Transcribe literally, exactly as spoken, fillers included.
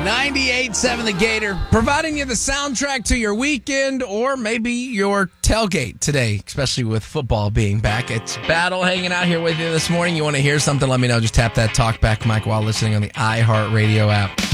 ninety-eight point seven The Gator, providing you the soundtrack to your weekend or maybe your tailgate today, especially with football being back. It's Battle hanging out here with you this morning. You want to hear something, let me know. Just tap that talk back mic while listening on the iHeartRadio app.